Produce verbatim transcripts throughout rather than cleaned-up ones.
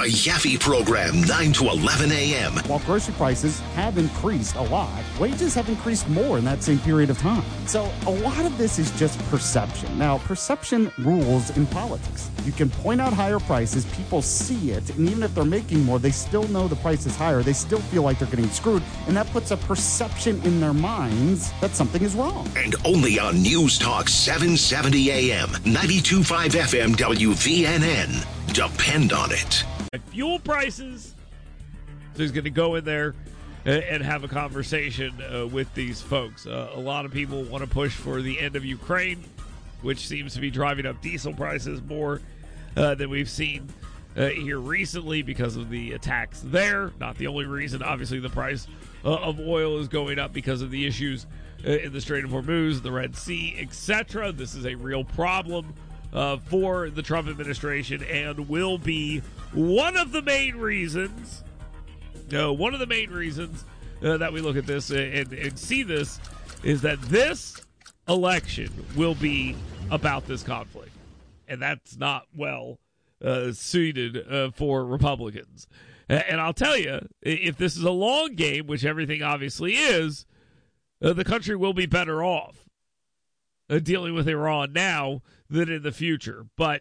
Yaffe Program, nine to eleven a.m. While grocery prices have increased a lot, wages have increased more in that same period of time. So a lot of this is just perception. Now, perception rules in politics. You can point out higher prices, people see it, and even if they're making more, they still know the price is higher. They still feel like they're getting screwed, and that puts a perception in their minds that something is wrong. And only on News Talk seven seventy a.m., ninety-two point five F M W V N N. Depend on it. Fuel prices. So he's going to go in there and have a conversation uh, with these folks. Uh, a lot of people want to push for the end of Ukraine, which seems to be driving up diesel prices more uh, than we've seen uh, here recently because of the attacks there. Not the only reason. Obviously, the price uh, of oil is going up because of the issues uh, in the Strait of Hormuz, the Red Sea, et cetera. This is a real problem uh, for the Trump administration and will be one of the main reasons Uh, one of the main reasons uh, that we look at this and, and see this is that this election will be about this conflict. And that's not well uh, suited uh, for Republicans. And I'll tell you, if this is a long game, which everything obviously is, uh, the country will be better off uh, dealing with Iran now than in the future. But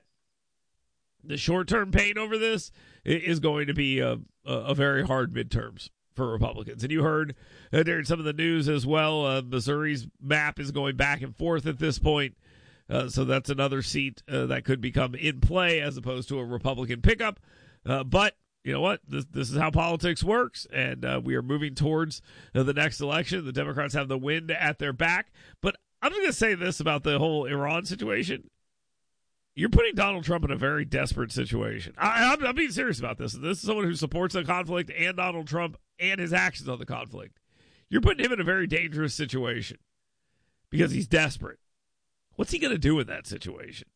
the short-term pain over this is going to be a, a very hard midterms for Republicans. And you heard uh, during some of the news as well, uh, Missouri's map is going back and forth at this point. Uh, so that's another seat uh, that could become in play as opposed to a Republican pickup. Uh, but you know what? This, this is how politics works, and uh, we are moving towards uh, the next election. The Democrats have the wind at their back. But I'm just going to say this about the whole Iran situation. You're putting Donald Trump in a very desperate situation. I, I'm, I'm being serious about this. This is someone who supports the conflict and Donald Trump and his actions on the conflict. You're putting him in a very dangerous situation because he's desperate. What's he going to do in that situation?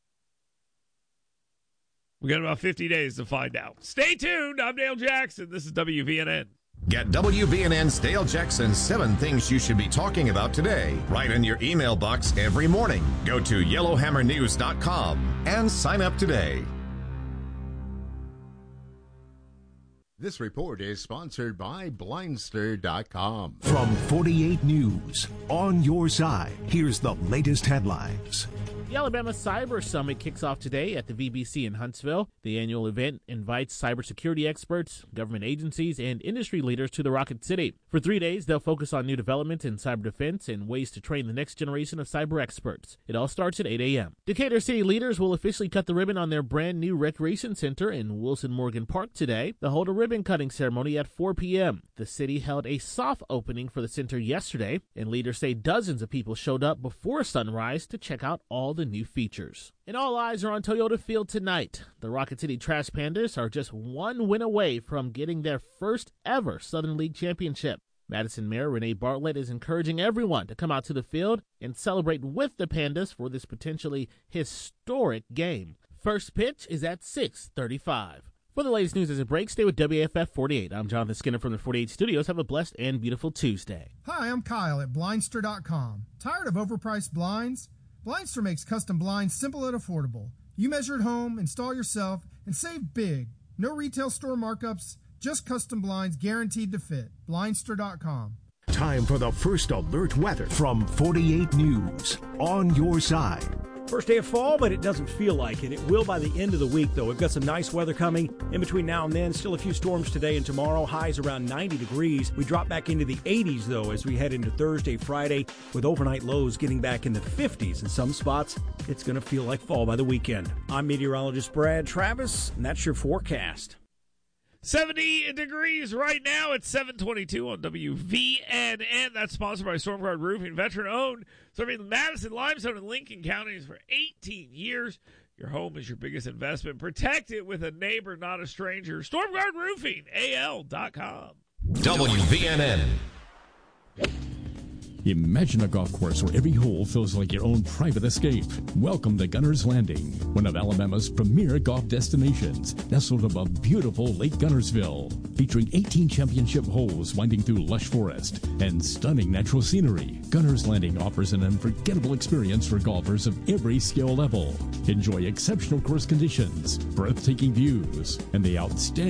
We got about fifty days to find out. Stay tuned. I'm Dale Jackson. This is W V N N. Get W V N N's Dale Jackson seven things you should be talking about today right in your email box every morning. Go to yellowhammer news dot com and sign up today. This report is sponsored by blindster dot com. From forty-eight News, on your side, here's the latest headlines. The Alabama Cyber Summit kicks off today at the V B C in Huntsville. The annual event invites cybersecurity experts, government agencies, and industry leaders to the Rocket City. For three days, they'll focus on new developments in cyber defense and ways to train the next generation of cyber experts. It all starts at eight a.m. Decatur City leaders will officially cut the ribbon on their brand new recreation center in Wilson Morgan Park today. They'll hold a ribbon cutting ceremony at four p.m. The city held a soft opening for the center yesterday, and leaders say dozens of people showed up before sunrise to check out all the new features. And all eyes are on Toyota Field tonight. The Rocket City Trash Pandas are just one win away from getting their first ever Southern League championship. Madison Mayor Renee Bartlett is encouraging everyone to come out to the field and celebrate with the Pandas for this potentially historic game. First pitch is at six thirty-five. For the latest news as it breaks, stay with W F F forty-eight. I'm Jonathan Skinner from the forty-eight Studios. Have a blessed and beautiful Tuesday. Hi, I'm Kyle at blindster dot com. Tired of overpriced blinds? Blindster makes custom blinds simple and affordable. You measure at home, install yourself, and save big. No retail store markups, just custom blinds guaranteed to fit. blindster dot com. Time for the first alert weather from forty-eight News, on your side. First day of fall, but it doesn't feel like it. It will by the end of the week, though. We've got some nice weather coming in between now and then. Still a few storms today and tomorrow. Highs around ninety degrees. We drop back into the eighties, though, as we head into Thursday, Friday, with overnight lows getting back in the fifties. In some spots, it's going to feel like fall by the weekend. I'm meteorologist Brad Travis, and that's your forecast. seventy degrees right now at seven twenty-two on W V N N. That's sponsored by Stormguard Roofing, veteran-owned, serving Madison, Limestone, and Lincoln counties for eighteen years. Your home is your biggest investment. Protect it with a neighbor, not a stranger. Stormguard Roofing, A L dot com. W V N N. Imagine a golf course where every hole feels like your own private escape. Welcome to Gunner's Landing, one of Alabama's premier golf destinations, nestled above beautiful Lake Gunnersville, featuring eighteen championship holes winding through lush forest and stunning natural scenery. Gunner's Landing offers an unforgettable experience for golfers of every skill level. Enjoy exceptional course conditions, breathtaking views, and the outstanding